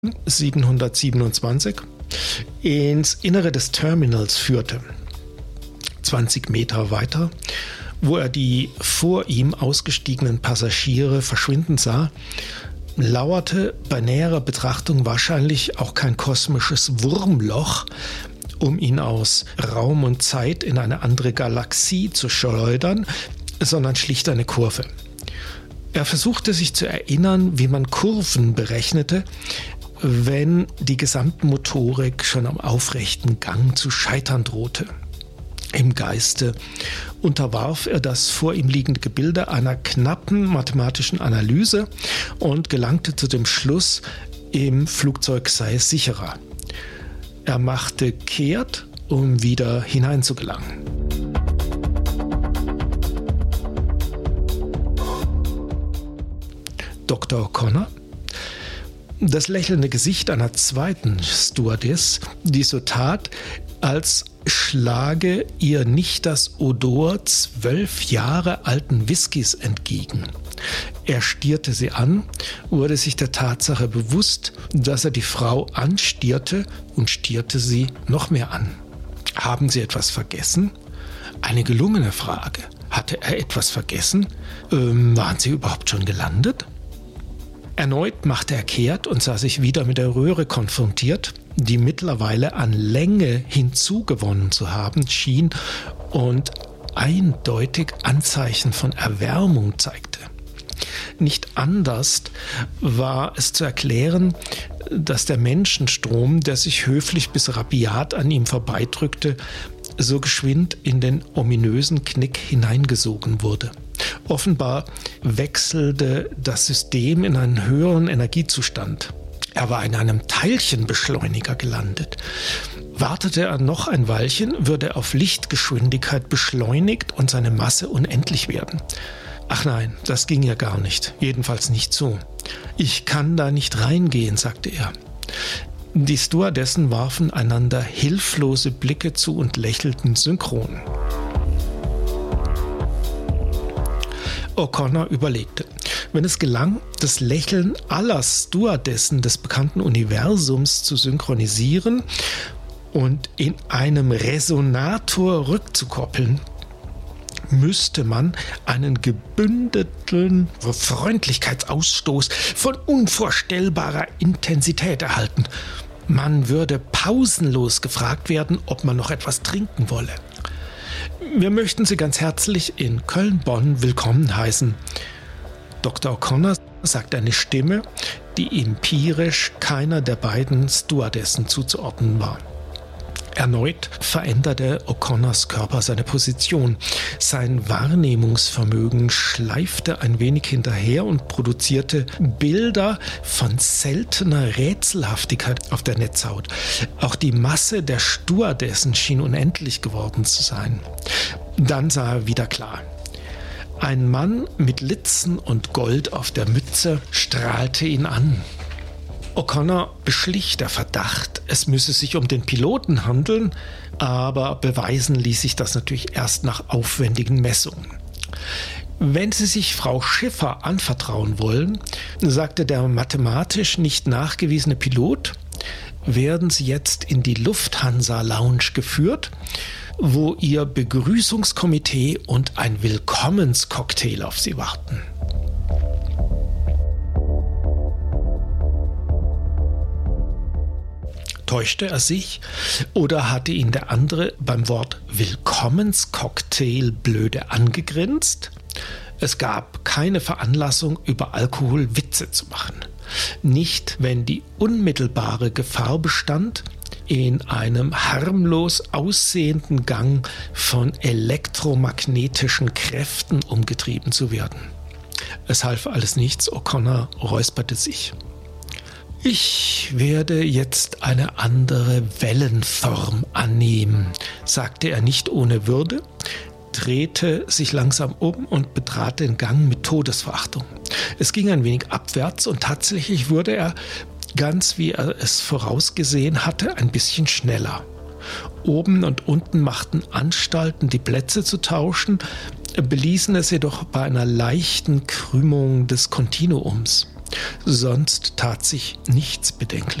727 ins Innere des Terminals führte. 20 Meter weiter, wo er die vor ihm ausgestiegenen Passagiere verschwinden sah, lauerte bei näherer Betrachtung wahrscheinlich auch kein kosmisches Wurmloch, um ihn aus Raum und Zeit in eine andere Galaxie zu schleudern, sondern schlicht eine Kurve. Er versuchte sich zu erinnern, wie man Kurven berechnete, wenn die Gesamtmotorik schon am aufrechten Gang zu scheitern drohte. Im Geiste unterwarf er das vor ihm liegende Gebilde einer knappen mathematischen Analyse und gelangte zu dem Schluss, im Flugzeug sei es sicherer. Er machte kehrt, um wieder hineinzugelangen. Dr. O'Connor? Das lächelnde Gesicht einer zweiten Stewardess, die so tat, als schlage ihr nicht das Odor 12 Jahre alten Whiskys entgegen. Er stierte sie an, wurde sich der Tatsache bewusst, dass er die Frau anstierte und stierte sie noch mehr an. Haben Sie etwas vergessen? Eine gelungene Frage. Hatte er etwas vergessen? Waren Sie überhaupt schon gelandet? Erneut machte er kehrt und sah sich wieder mit der Röhre konfrontiert, die mittlerweile an Länge hinzugewonnen zu haben schien und eindeutig Anzeichen von Erwärmung zeigte. Nicht anders war es zu erklären, dass der Menschenstrom, der sich höflich bis rabiat an ihm vorbeidrückte, so geschwind in den ominösen Knick hineingesogen wurde. Offenbar wechselte das System in einen höheren Energiezustand. Er war in einem Teilchenbeschleuniger gelandet. Wartete er noch ein Weilchen, würde er auf Lichtgeschwindigkeit beschleunigt und seine Masse unendlich werden. Ach nein, das ging ja gar nicht. Jedenfalls nicht so. Ich kann da nicht reingehen, sagte er. Die Stewardessen warfen einander hilflose Blicke zu und lächelten synchron. O'Connor überlegte. Wenn es gelang, das Lächeln aller Stewardessen des bekannten Universums zu synchronisieren und in einem Resonator rückzukoppeln, müsste man einen gebündelten Freundlichkeitsausstoß von unvorstellbarer Intensität erhalten. Man würde pausenlos gefragt werden, ob man noch etwas trinken wolle. Wir möchten Sie ganz herzlich in Köln-Bonn willkommen heißen. Dr. O'Connor, sagte eine Stimme, die empirisch keiner der beiden Stewardessen zuzuordnen war. Erneut veränderte O'Connors Körper seine Position. Sein Wahrnehmungsvermögen schleifte ein wenig hinterher und produzierte Bilder von seltener Rätselhaftigkeit auf der Netzhaut. Auch die Masse der Stewardessen schien unendlich geworden zu sein. Dann sah er wieder klar. Ein Mann mit Litzen und Gold auf der Mütze strahlte ihn an. O'Connor beschlich der Verdacht, es müsse sich um den Piloten handeln, aber beweisen ließ sich das natürlich erst nach aufwendigen Messungen. Wenn Sie sich Frau Schiffer anvertrauen wollen, sagte der mathematisch nicht nachgewiesene Pilot, werden Sie jetzt in die Lufthansa-Lounge geführt, wo Ihr Begrüßungskomitee und ein Willkommenscocktail auf Sie warten. Täuschte er sich oder hatte ihn der andere beim Wort Willkommenscocktail blöde angegrinst? Es gab keine Veranlassung, über Alkohol Witze zu machen. Nicht, wenn die unmittelbare Gefahr bestand, in einem harmlos aussehenden Gang von elektromagnetischen Kräften umgetrieben zu werden. Es half alles nichts, O'Connor räusperte sich. Ich werde jetzt eine andere Wellenform annehmen, sagte er nicht ohne Würde, drehte sich langsam um und betrat den Gang mit Todesverachtung. Es ging ein wenig abwärts und tatsächlich wurde er, ganz wie er es vorausgesehen hatte, ein bisschen schneller. Oben und unten machten Anstalten, die Plätze zu tauschen, beließen es jedoch bei einer leichten Krümmung des Kontinuums. Sonst tat sich nichts Bedenkliches.